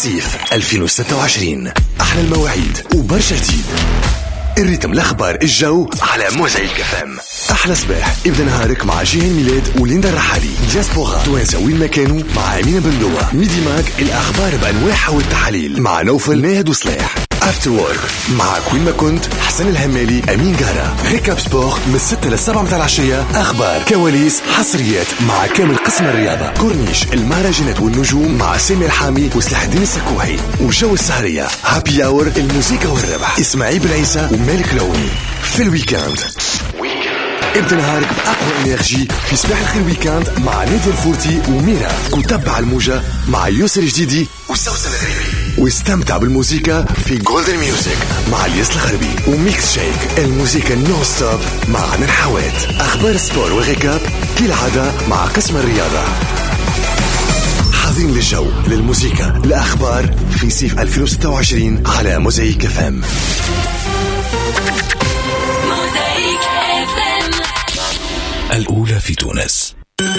صيف 2026. أحلى المواعيد وبرشا جديد. الريتم، الأخبار، الجو على موزايك FM. أحلى صباح ابدأ نهارك مع جيهان ميلاد وليندا الرحالي. دياسبورا توانسة وين ما كانوا مع أمينة بندوة. ميدي ماك الأخبار بأنواعها والتحاليل مع نوفل ناهد وصلاح. افتر وورك مع كوين ما كنت حسن الهمالي أمين جارة. ريكاب سبور من 6 ل 7 متاع العشية. أخبار، كواليس، حصريات مع كامل قسم الرياضة. كورنيش، المهرجانات والنجوم مع سامي الحامي وسلاح الدين السكوحي. وجو السهرية هابي اور، الموسيقى والربح اسماعيل بن عيسى ومالك لوني. في الويكاند ابدأ نهارك بأقوى انرجي في صباح الخير ويكاند مع نادي الفورتي وميرا. وتبع الموجة مع يسر جديدي وسوسن الغريبي. واستمتع بالموسيقى في جولدن ميوزك مع الياس الغربي. وميكس شيك، الموسيقى نو ستوب مع عن الحوات. أخبار السبور وغيكاب كالعادة مع قسم الرياضة. حاضرين للجو، للموسيقى، لأخبار في صيف 2026 على موزايك FM. الأولى في تونس.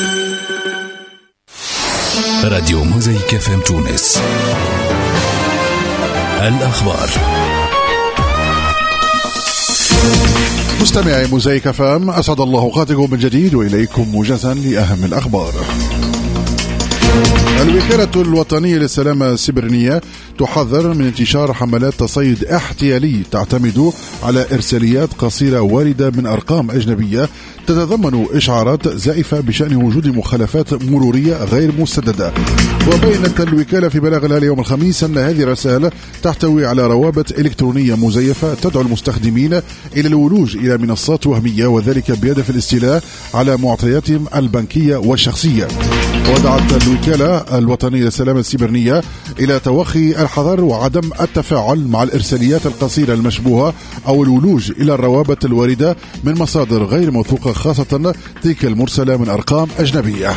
راديو موزايك FM تونس. الأخبار. مستمعي موزايك FM، أسعد الله أوقاتكم من جديد وإليكم موجزا لأهم الأخبار. الوكالة الوطنية للسلامة السيبرانية تحذر من انتشار حملات تصيد احتيالي تعتمد على إرساليات قصيرة واردة من أرقام أجنبية تتضمن إشعارات زائفة بشأن وجود مخالفات مرورية غير مسددة. وبينت الوكالة في بلاغ لها اليوم الخميس أن هذه الرسائل تحتوي على روابط إلكترونية مزيفة تدعو المستخدمين إلى الولوج إلى منصات وهمية، وذلك بهدف الاستيلاء على معطياتهم البنكية والشخصية. ودعت الوكالة الوطنية للسلامة السيبرانية إلى توخي الحذر وعدم التفاعل مع الإرساليات القصيرة المشبوهة أو الولوج إلى الروابط الواردة من مصادر غير موثوقة، خاصة تلك المرسلة من أرقام أجنبية.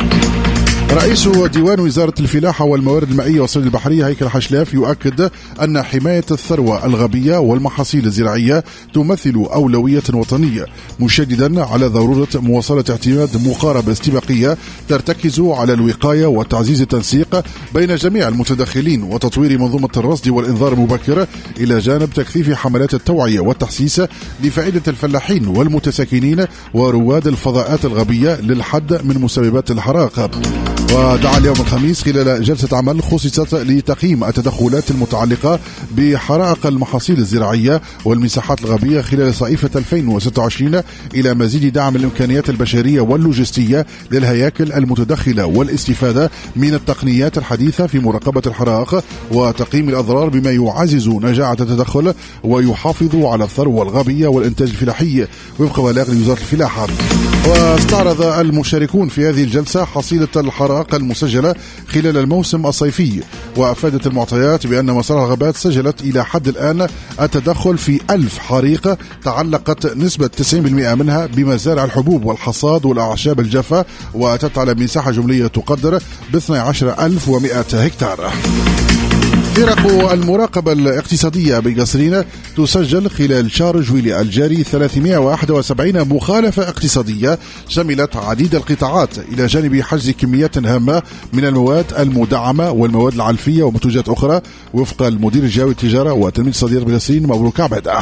رئيس ديوان وزارة الفلاحة والموارد المائية والصيد البحرية هيكل حشلاف يؤكد أن حماية الثروة الغابية والمحاصيل الزراعية تمثل أولوية وطنية، مشددا على ضرورة مواصلة اعتماد مقاربة استباقية ترتكز على الوقاية وتعزيز التنسيق بين جميع المتدخلين وتطوير منظومة الرصد والإنذار المبكر، إلى جانب تكثيف حملات التوعية والتحسيس لفائدة الفلاحين والمتساكنين ورواد الفضاءات الغابية للحد من مسببات الحرائق. ودعا اليوم الخميس خلال جلسة عمل خصصت لتقييم التدخلات المتعلقة بحرائق المحاصيل الزراعية والمساحات الغابية خلال صيفة 2026 إلى مزيد دعم الإمكانيات البشرية واللوجستية للهياكل المتدخلة والاستفادة من التقنيات الحديثة في مراقبة الحرائق وتقييم الأضرار، بما يعزز نجاعة التدخل ويحافظ على الثروة الغابية والإنتاج الفلاحي وفق بلاغ وزارة الفلاحة. واستعرض المشاركون في هذه الجلسة حصيلة الحرائق المسجلة خلال الموسم الصيفي، وأفادت المعطيات بأن مسار الغابات سجلت إلى حد الآن التدخل في 1000 حريق، تعلقت نسبة 90% منها بمزارع الحبوب والحصاد والأعشاب الجافة، وأتت على مساحة جملية تقدر ب 12100 هكتار. فرق المراقبة الاقتصادية بقصرين تسجل خلال شهر جويلية الجاري 371 مخالفة اقتصادية شملت عديد القطاعات، إلى جانب حجز كميات هامة من المواد المدعمة والمواد العلفية ومنتوجات أخرى، وفق المدير الجوي التجارة والتنمية الاقتصادية بقصرين مبروك عبادة.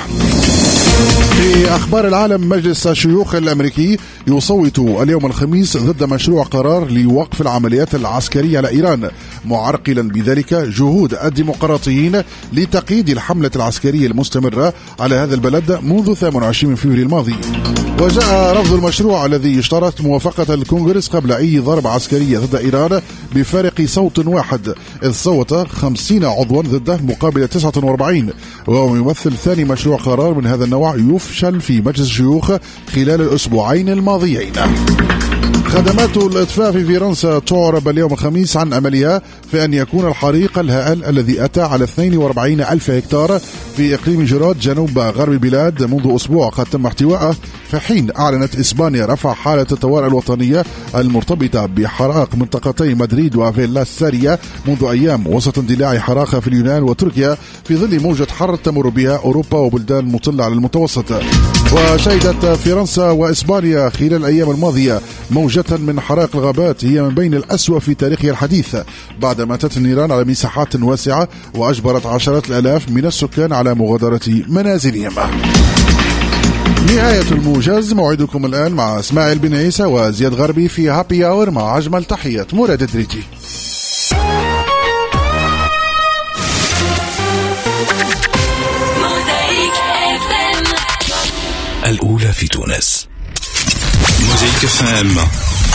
في أخبار العالم، مجلس الشيوخ الأمريكي يصوت اليوم الخميس ضد مشروع قرار لوقف العمليات العسكرية على إيران، معرقلا بذلك جهود الديمقراطيين لتقييد الحملة العسكرية المستمرة على هذا البلد منذ 28 فبراير الماضي. وجاء رفض المشروع الذي اشترط موافقة الكونغرس قبل أي ضربة عسكرية ضد إيران بفارق صوت واحد، إذ صوت 50 عضوا ضده مقابل 49، وهو يمثل ثاني مشروع قرار من هذا النوع يفشل في مجلس الشيوخ خلال الأسبوعين الماضيين. خدمات الإطفاء في فرنسا تعرب اليوم الخميس عن أملها في أن يكون الحريق الهائل الذي أتى على 42 ألف هكتار في إقليم جيراد جنوب غرب البلاد منذ أسبوع قد تم احتوائه، في حين أعلنت إسبانيا رفع حالة الطوارئ الوطنية المرتبطة بحرائق منطقتي مدريد وفيلا ساريا منذ أيام، وسط اندلاع حرائق في اليونان وتركيا في ظل موجة حر تمر بها أوروبا وبلدان مطلة على المتوسط. وشهدت فرنسا وإسبانيا خلال الأيام الماضية موجة موجة من حرائق الغابات هي من بين الأسوأ في تاريخها الحديث، بعدما أتت النيران على مساحات واسعة وأجبرت عشرات الآلاف من السكان على مغادرة منازلهم. نهاية الموجز. موعدكم الآن مع اسماعيل بن عيسى وزياد غربي في هابي آور مع أجمل تحيات مراد الدريجي. الأولى في تونس. موزايك FM.